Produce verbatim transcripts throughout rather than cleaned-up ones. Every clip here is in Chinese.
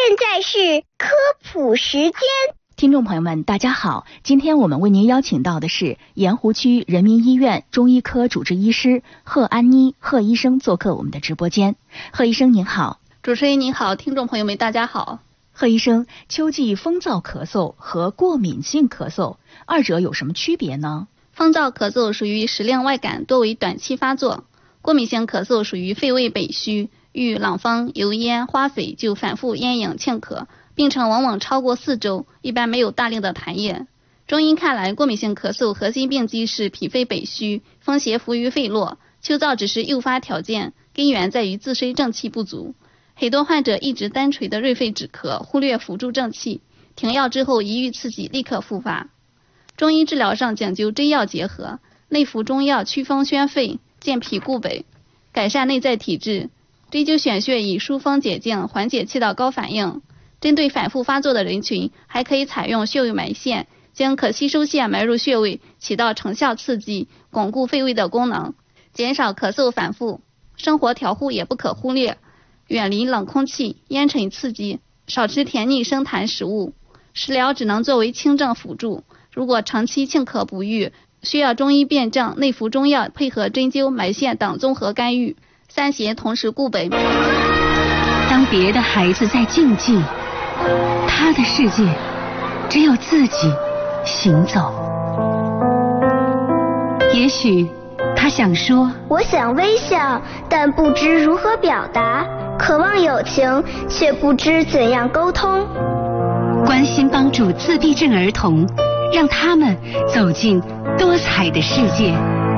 现在是科普时间。 听众朋友们大家好，今天我们为您邀请到的是盐湖区人民医院中医科主治医师贺安妮贺医生做客我们的直播间。贺医生您好。 主持人您好，听众朋友们大家好。 贺医生，秋季风燥咳嗽和过敏性咳嗽二者有什么区别呢？ 风燥咳嗽属于时令外感，多为短期发作；过敏性咳嗽属于肺胃北虚，遇朗方、油烟、花粉就反复咽饮呛咳，病程往往超过四周，一般没有大量的痰液。中医看来，过敏性咳嗽核心病机是脾肺北虚，风邪伏于肺络，秋燥只是诱发条件，根源在于自身正气不足。很多患者一直单纯的润肺止咳，忽略辅助正气，停药之后一遇刺激立刻复发。中医治疗上讲究真药结合，内服中药祛风宣肺，健脾固本，改善内在体质；针灸选穴以疏风解痉，缓解气道高反应。针对反复发作的人群，还可以采用穴位埋线，将可吸收线埋入穴位，起到成效刺激、巩固肺胃的功能，减少咳嗽反复。生活调护也不可忽略，远离冷空气、烟尘刺激，少吃甜腻生痰食物。食疗只能作为轻症辅助，如果长期庆咳不愈，需要中医辨证，内服中药配合针灸、埋线等综合干预，三邪同时固本。 当别的孩子在竞技，他的世界只有自己行走。也许他想说， 我想微笑，但不知如何表达；渴望友情，却不知怎样沟通。 关心帮助自闭症儿童，让他们走进多彩的世界。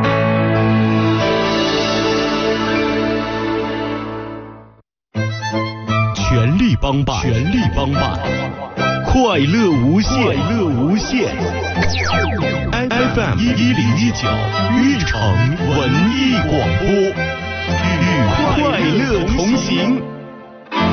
全力帮办，全力帮办，快乐无限，快乐无限。F M 一一零一九，运城文艺广播。